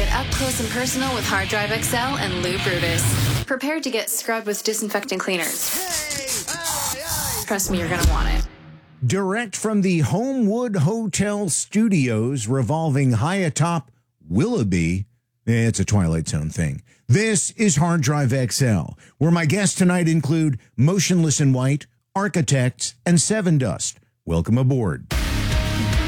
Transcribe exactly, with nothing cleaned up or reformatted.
Get up close and personal with Hard Drive X L and Lou Brutus. Prepared to get scrubbed with disinfecting cleaners. Trust me, you're going to want it. Direct from the Homewood Hotel Studios revolving high atop Willoughby. It's a Twilight Zone thing. This is Hard Drive X L, where my guests tonight include Motionless in White, Architects, and Seven Dust. Welcome aboard.